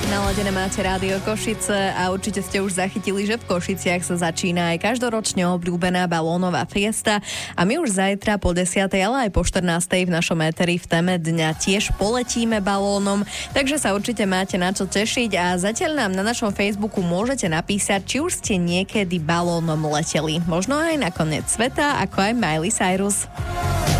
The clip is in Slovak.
Naladené máte Rádio Košice a určite ste už zachytili, že v Košiciach sa začína aj každoročne obľúbená balónová fiesta a my už zajtra po 10. ale aj po 14. v našom éteri v téme dňa tiež poletíme balónom, takže sa určite máte na čo tešiť a zatiaľ nám na našom Facebooku môžete napísať, či už ste niekedy balónom leteli. Možno aj na koniec sveta, ako aj Miley Cyrus.